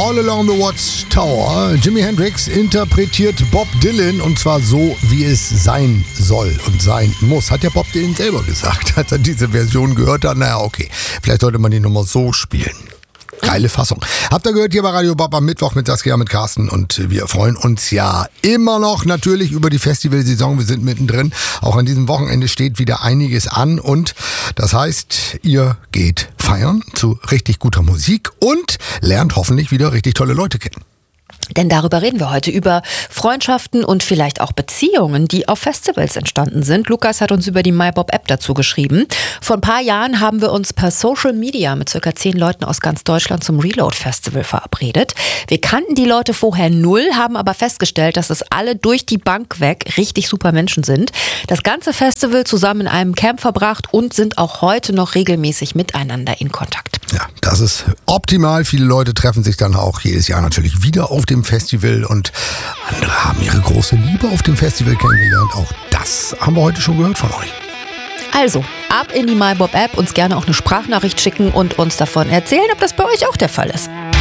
All Along the Watchtower. Jimi Hendrix interpretiert Bob Dylan und zwar so, wie es sein soll und sein muss. Hat ja Bob Dylan selber gesagt, als er diese Version gehört hat. Naja, okay, vielleicht sollte man die nochmal so spielen. Geile Fassung. Habt ihr gehört hier bei Radio Bob am Mittwoch mit Saskia, mit Carsten und wir freuen uns ja immer noch natürlich über die Festivalsaison. Wir sind mittendrin. Auch an diesem Wochenende steht wieder einiges an und das heißt, ihr geht feiern zu richtig guter Musik und lernt hoffentlich wieder richtig tolle Leute kennen. Denn darüber reden wir heute, über Freundschaften und vielleicht auch Beziehungen, die auf Festivals entstanden sind. Lukas hat uns über die MyBob-App dazu geschrieben. Vor ein paar Jahren haben wir uns per Social Media mit ca. 10 Leuten aus ganz Deutschland zum Reload-Festival verabredet. Wir kannten die Leute vorher null, haben aber festgestellt, dass es alle durch die Bank weg richtig super Menschen sind. Das ganze Festival zusammen in einem Camp verbracht und sind auch heute noch regelmäßig miteinander in Kontakt. Ja, das ist optimal. Viele Leute treffen sich dann auch jedes Jahr natürlich wieder auf dem Festival und andere haben ihre große Liebe auf dem Festival kennengelernt. Auch das haben wir heute schon gehört von euch. Also, ab in die MyBob-App, uns gerne auch eine Sprachnachricht schicken und uns davon erzählen, ob das bei euch auch der Fall ist.